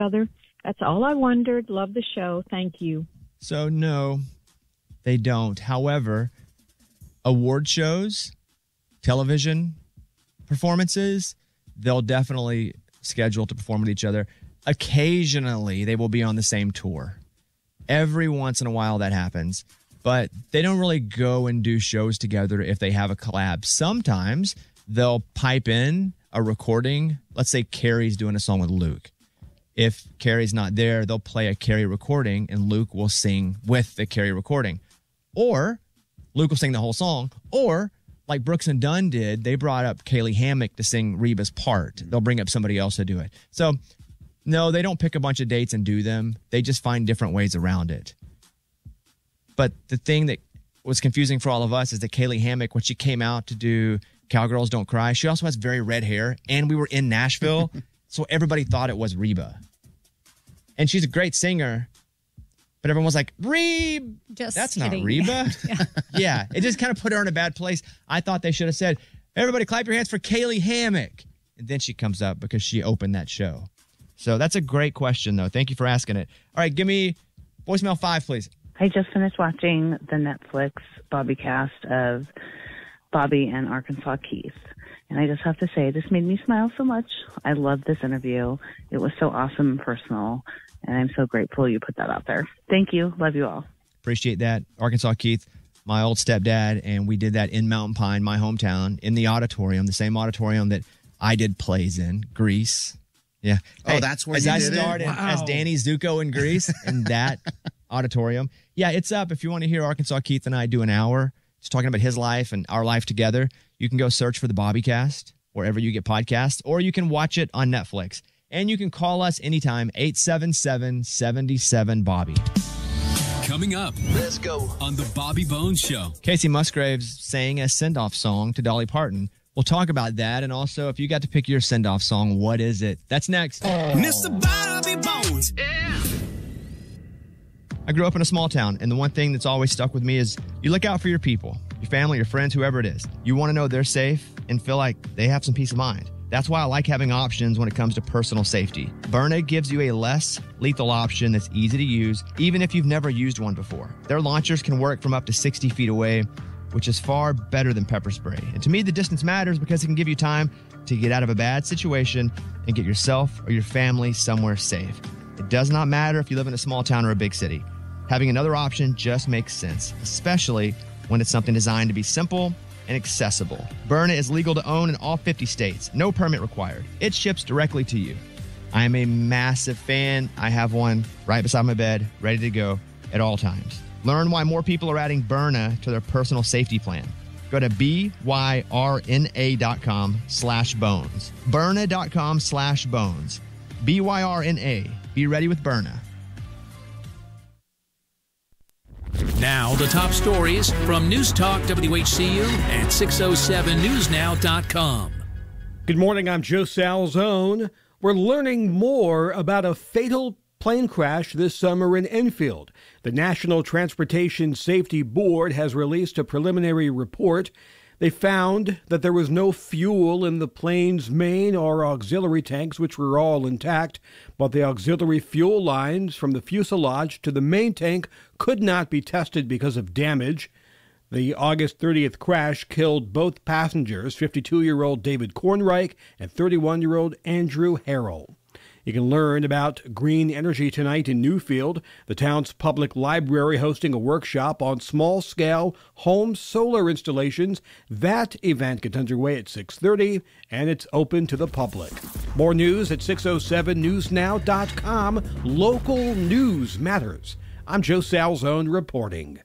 other. That's all I wondered. Love the show. Thank you. So, no, they don't. However, award shows, television performances, they'll definitely schedule to perform with each other. Occasionally, they will be on the same tour. Every once in a while that happens. But they don't really go and do shows together if they have a collab. Sometimes they'll pipe in a recording. Let's say Carrie's doing a song with Luke. If Carrie's not there, they'll play a Carrie recording and Luke will sing with the Carrie recording. Or Luke will sing the whole song. Or like Brooks and Dunn did, they brought up Kaylee Hammack to sing Reba's part. They'll bring up somebody else to do it. So, no, they don't pick a bunch of dates and do them. They just find different ways around it. But the thing that was confusing for all of us is that Kaylee Hammack, when she came out to do Cowgirls Don't Cry, she also has very red hair. And we were in Nashville, so everybody thought it was Reba. And she's a great singer, but everyone was like, Reba, that's kidding. Not Reba. Yeah, it just kind of put her in a bad place. I thought they should have said, everybody clap your hands for Kaylee Hammack. And then she comes up because she opened that show. So that's a great question, though. Thank you for asking it. All right, give me voicemail 5, please. I just finished watching the Netflix Bobby cast of Bobby and Arkansas Keith. And I just have to say, this made me smile so much. I loved this interview. It was so awesome and personal. And I'm so grateful you put that out there. Thank you. Love you all. Appreciate that. Arkansas Keith, my old stepdad, and we did that in Mountain Pine, my hometown, in the auditorium, the same auditorium that I did plays in, Grease. Yeah. Oh, that's where you did it? As I started as Danny Zuko in Grease in that auditorium. Yeah, it's up. If you want to hear Arkansas Keith and I do an hour just talking about his life and our life together, you can go search for the Bobbycast wherever you get podcasts, or you can watch it on Netflix. And you can call us anytime, 877-77-BOBBY. Coming up, let's go on the Bobby Bones Show. Casey Musgraves sang a send-off song to Dolly Parton. We'll talk about that. And also, if you got to pick your send-off song, what is it? That's next. Mr. Bobby Bones. Yeah. I grew up in a small town, and the one thing that's always stuck with me is you look out for your people, your family, your friends, whoever it is. You want to know they're safe and feel like they have some peace of mind. That's why I like having options when it comes to personal safety. Byrna gives you a less lethal option that's easy to use, even if you've never used one before. Their launchers can work from up to 60 feet away, which is far better than pepper spray. And to me, the distance matters because it can give you time to get out of a bad situation and get yourself or your family somewhere safe. It does not matter if you live in a small town or a big city. Having another option just makes sense, especially when it's something designed to be simple and accessible. Byrna is legal to own in all 50 states. No permit required. It ships directly to you. I am a massive fan. I have one right beside my bed, ready to go at all times. Learn why more people are adding Byrna to their personal safety plan. Go to byrna.com/bones. Byrna.com/bones. BYRNA. Be ready with Byrna. Now, the top stories from News Talk WHCU and 607newsnow.com. Good morning, I'm Joe Salzone. We're learning more about a fatal plane crash this summer in Enfield. The National Transportation Safety Board has released a preliminary report. They found that there was no fuel in the plane's main or auxiliary tanks, which were all intact, but the auxiliary fuel lines from the fuselage to the main tank could not be tested because of damage. The August 30th crash killed both passengers, 52-year-old David Kornreich and 31-year-old Andrew Harrell. You can learn about green energy tonight in Newfield, the town's public library hosting a workshop on small-scale home solar installations. That event gets underway at 6:30, and it's open to the public. More news at 607newsnow.com. Local news matters. I'm Joe Salzone reporting.